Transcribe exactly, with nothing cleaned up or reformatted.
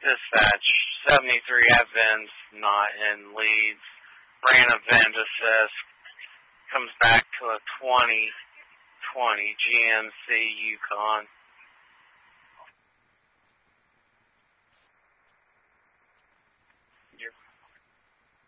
Dispatch, seventy-three Evans, not in leads. Brandon Vandesis comes back to a twenty twenty G M C Yukon.